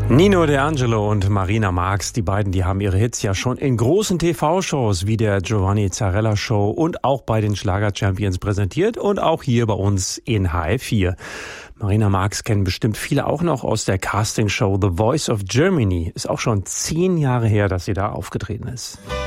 Nino D'Angelo und Marina Marx, die beiden, die haben ihre Hits ja schon in großen TV-Shows wie der Giovanni Zarella Show und auch bei den Schlager-Champions präsentiert und auch hier bei uns in HR4. Marina Marx kennen bestimmt viele auch noch aus der Castingshow The Voice of Germany. Ist auch schon 10 Jahre her, dass sie da aufgetreten ist.